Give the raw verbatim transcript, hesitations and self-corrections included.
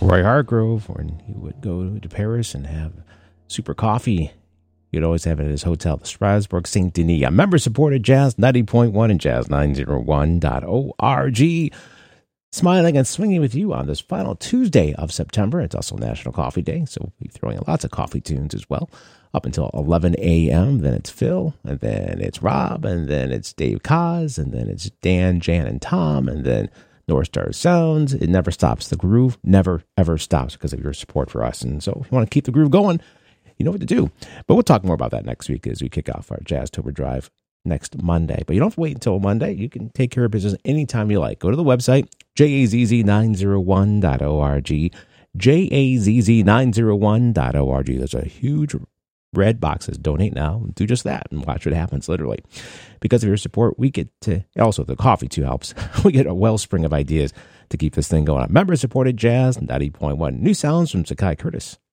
Roy Hargrove, when he would go to Paris and have super coffee, he'd always have it at his hotel, the Strasbourg Saint Denis. A member-supported Jazz ninety point one and Jazz nine oh one dot org. Smiling and swinging with you on this final Tuesday of September. It's also National Coffee Day, so we'll be throwing lots of coffee tunes as well. Up until eleven a.m., then it's Phil, and then it's Rob, and then it's Dave Kaz, and then it's Dan, Jan, and Tom, and then North Star Sounds. It never stops. The groove never, ever stops because of your support for us. And so if you want to keep the groove going, you know what to do. But we'll talk more about that next week as we kick off our Jazztober Drive next Monday. But you don't have to wait until Monday. You can take care of business anytime you like. Go to the website, J A Z Z nine oh one dot org, J A Z Z nine oh one dot org. There's a huge red box says donate now. Do just that and watch what happens, literally. Because of your support, we get to, also the coffee too helps, we get a wellspring of ideas to keep this thing going on. Member-supported Jazz ninety point one. New sounds from Sakai Curtis.